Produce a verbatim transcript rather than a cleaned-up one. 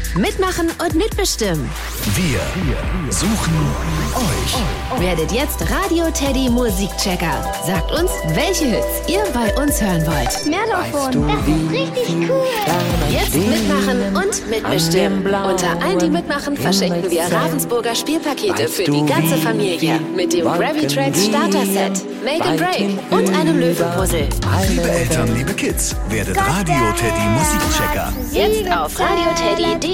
Mitmachen und mitbestimmen. Wir suchen euch. Werdet jetzt Radio Teddy Musikchecker. Sagt uns, welche Hits ihr bei uns hören wollt. Mehr davon. Das ist richtig cool. Jetzt mitmachen und mitbestimmen. Unter allen, die mitmachen, verschenken wir Ravensburger Spielpakete für die ganze Familie. Mit dem Gravy Tracks Starter Set, Make a Break und einem Löwenpuzzle. Liebe Eltern, liebe Kids, werdet Radio Teddy Musikchecker. Jetzt auf Radio Teddy.